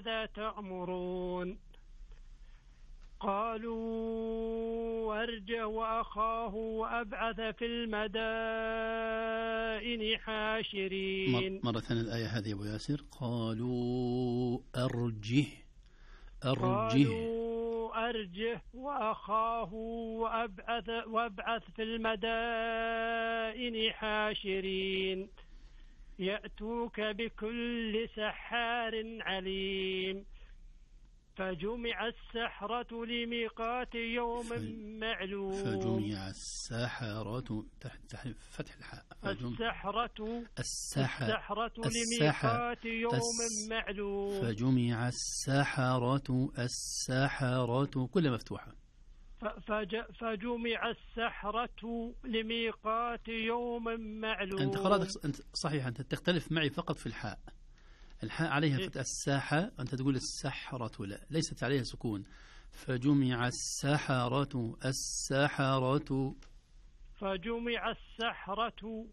ماذا تأمرون قالوا أرجه وأخاه وأبعث في المدائن حاشرين. مرة ثانية الآية هذه أبو ياسر. قالوا أرجه وأخاه وأبعث في المدائن حاشرين يأتوك بكل سحار عليم. فجمع السحرة لميقات يوم معلوم. فجمع السحرة تحت فتح الحاء. السحرة لميقات يوم معلوم. فجمع السحرة كلها مفتوحة. فجمع السحرة لميقات يوم معلوم. أنت قرأت أنت صحيح، أنت تختلف معي فقط في الحاء عليها فتح الساحة، أنت تقول السحرة، لا ليست عليها سكون. فجمع السحرة فجمع السحرة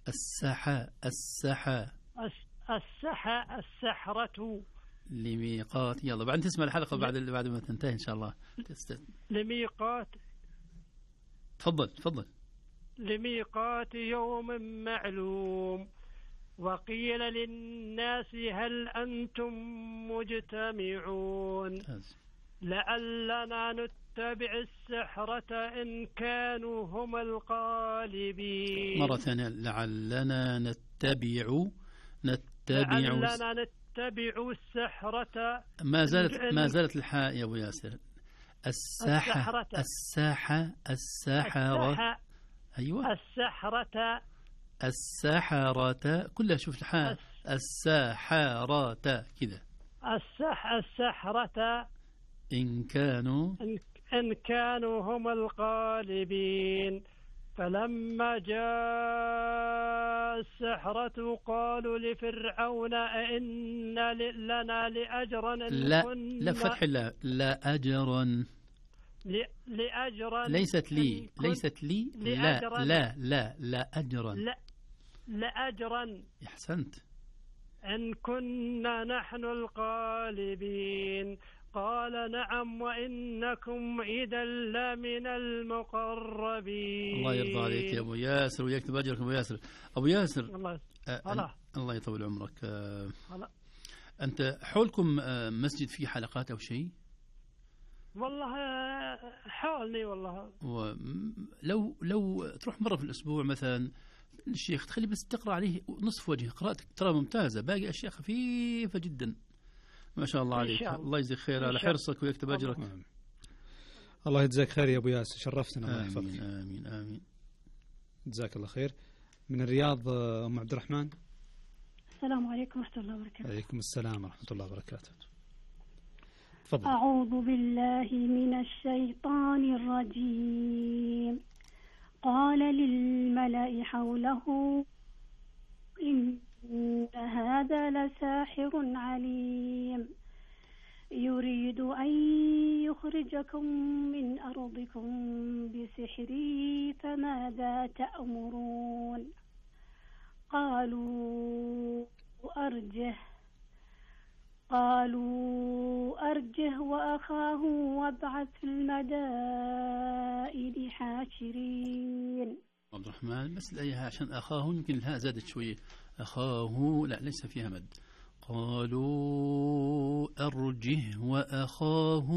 السحرة لميقات. يلا بعد تسمع الحلقة بعد ما تنتهي إن شاء الله. لميقات. تفضل. لميقات يوم معلوم. وقيل للناس هل أنتم مجتمعون لعلنا نتبع السحرة إن كانوا هم الغالبين. مرة ثانية. لعلنا نتبع السحرة. ما زالت الحاء يا أبو ياسر. الساحرة. أيوة السحرة كلها. شوف الحاء. السحرة كذا. السحرة إن كانوا هم الغالبين. فلما جاء السحرة قالوا لفرعون أئن لنا لأجرا. لا فتح الله. لا أجرا. لأجرا ليست لي لا أجرا. لأجرا. أحسنت. إن كنا نحن الغالبين. قال نعم وإنكم إذا لمن المقربين. الله يرضى عليك يا أبو ياسر ويكتب أجرك أبو ياسر. أبو ياسر الله يطول عمرك. أنت حولكم مسجد فيه حلقات أو شيء؟ والله حولني والله. لو تروح مرة في الأسبوع مثلا الشيخ تخلي بس تقرأ عليه نصف وجه قراءتك ترى ممتازة، باقي أشياء خفيفة جدا. ما شاء الله عليك. الله يجزيك خير على حرصك ويكتب أجرك. الله يجزاك خير يا أبو ياسر، شرفتنا. الله يحفظك. آمين. جزاك الله خير. من الرياض أم عبد الرحمن. السلام عليكم ورحمة الله وبركاته. عليكم السلام ورحمة الله وبركاته. تفضل. أعوذ بالله من الشيطان الرجيم. قال للملأ حوله إن هذا لساحر عليم يريد أن يخرجكم من أرضكم بسحره فماذا تأمرون. قالوا أرجه وأخاه وابعث في المدائن حاشرين. عبد الرحمن بس الآية عشان أخاه يمكن الهاء زادت شوية. أخاه لا ليس فيها مد. قالوا أرجه وأخاه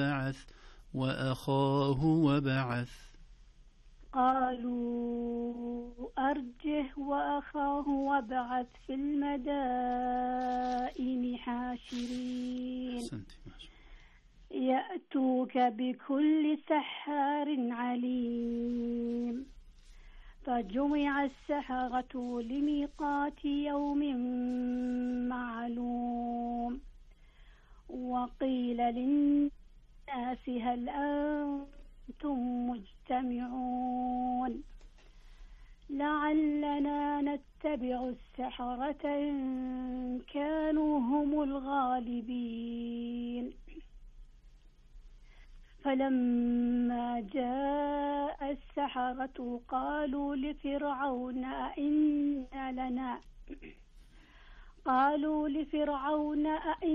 وبعث. قالوا أرجه وأخاه وابعث في المدائن حاشرين يأتوك بكل سحار عليم. فجمع السحرة لميقات يوم معلوم. وقيل للناس هل أنتم مجتمعون لعلنا نتبع السحرة إن كانوا هم الغالبين. فلما جاء السحرة قالوا لفرعون أئن